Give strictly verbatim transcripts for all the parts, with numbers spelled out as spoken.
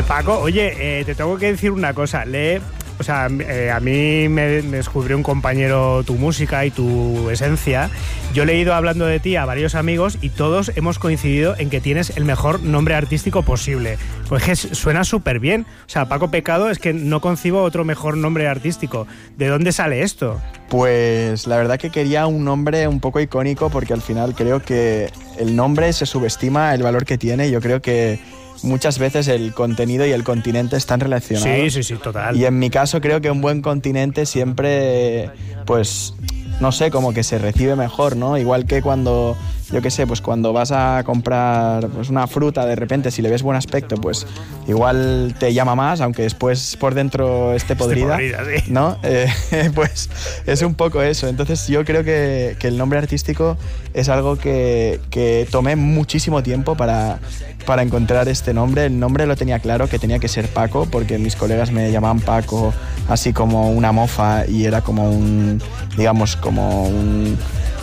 Paco, oye, eh, te tengo que decir una cosa. Le, o sea, eh, a mí me, me descubrió un compañero tu música y tu esencia. Yo le he ido hablando de ti a varios amigos y todos hemos coincidido en que tienes el mejor nombre artístico posible. Pues que suena súper bien. O sea, Paco Pecado, es que no concibo otro mejor nombre artístico. ¿De dónde sale esto? Pues la verdad que quería un nombre un poco icónico porque al final creo que el nombre se subestima el valor que tiene. Yo creo que muchas veces el contenido y el continente están relacionados. Sí, sí, sí, total. Y en mi caso creo que un buen continente siempre, pues, no sé, como que se recibe mejor, ¿no? Igual que cuando, yo qué sé, pues cuando vas a comprar pues una fruta, de repente, si le ves buen aspecto, pues igual te llama más, aunque después por dentro esté podrida, esté podrida, sí. ¿no? Eh, pues es un poco eso. Entonces yo creo que, que el nombre artístico es algo que, que tomé muchísimo tiempo para, para encontrar este nombre. El nombre lo tenía claro, que tenía que ser Paco, porque mis colegas me llamaban Paco, así como una mofa, y era como un, digamos, como un...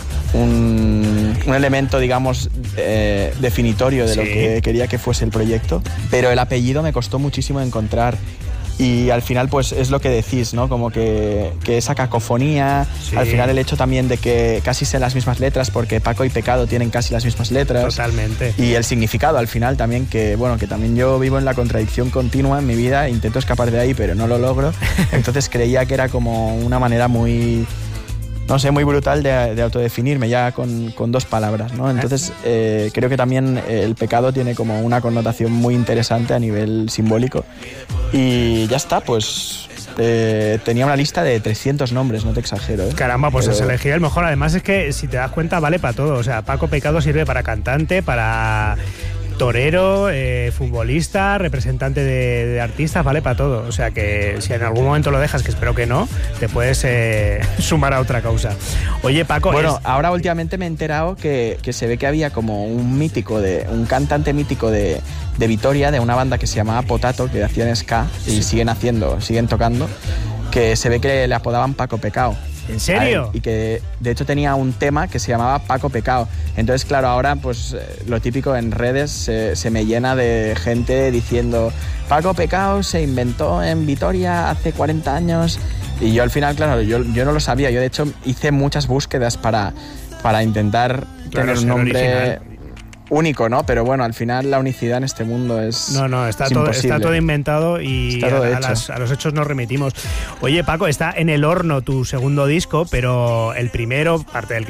Un, un elemento, digamos, eh, definitorio de sí. lo que quería que fuese el proyecto, pero el apellido me costó muchísimo encontrar y al final pues es lo que decís, ¿no? Como que, que esa cacofonía, sí. al final el hecho también de que casi sean las mismas letras, porque Paco y Pecado tienen casi las mismas letras. Totalmente. Y el significado al final también, que bueno, que también yo vivo en la contradicción continua en mi vida, intento escapar de ahí pero no lo logro, entonces creía que era como una manera muy... no sé, muy brutal de, de autodefinirme ya con, con dos palabras, ¿no? Entonces eh, creo que también el pecado tiene como una connotación muy interesante a nivel simbólico y ya está, pues eh, tenía una lista de trescientos nombres, no te exagero, ¿eh? Caramba, pues Pero... has elegido el mejor. Además es que si te das cuenta vale para todo, o sea, Paco Pecado sirve para cantante, para... torero, eh, futbolista, representante de, de artistas, vale para todo. O sea que si en algún momento lo dejas, que espero que no, te puedes eh, sumar a otra causa. Oye, Paco... Bueno, es... ahora últimamente me he enterado que, que se ve que había como un mítico, de un cantante mítico de, de Vitoria, de una banda que se llamaba Potato, que hacían ska y sí. siguen haciendo, siguen tocando, que se ve que le apodaban Paco Pecado. ¿En serio? Y que de hecho tenía un tema que se llamaba Paco Pecado. Entonces, claro, ahora pues lo típico en redes se, se me llena de gente diciendo Paco Pecado se inventó en Vitoria hace cuarenta años. Y yo al final, claro, yo, yo no lo sabía. Yo de hecho hice muchas búsquedas para, para intentar claro, tener un nombre... original. único, ¿no? Pero bueno, al final la unicidad en este mundo es No, no, está, todo, está todo inventado y está todo a, a, las, a los hechos nos remitimos. Oye, Paco, está en el horno tu segundo disco, pero el primero, parte del